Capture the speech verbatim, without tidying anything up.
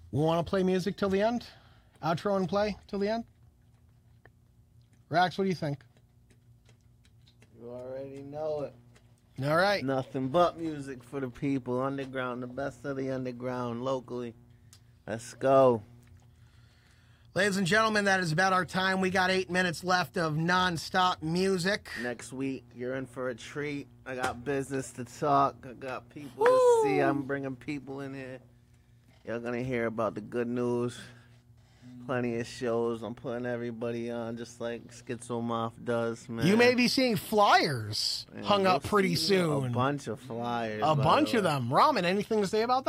We want to play music till the end? Outro and play till the end? Rax, what do you think? You already know it. All right. Nothing but music for the people. Underground, the best of the underground locally. Let's go. Ladies and gentlemen, that is about our time. We got eight minutes left of non-stop music. Next week, you're in for a treat. I got business to talk. I got people Woo! to see. I'm bringing people in here. Y'all gonna hear about the good news. Plenty of shows. I'm putting everybody on just like Schizomoff does, man. You may be seeing flyers Man, hung you'll up pretty see soon. A bunch of flyers. A by bunch the of way. them. Ramen, anything to say about that?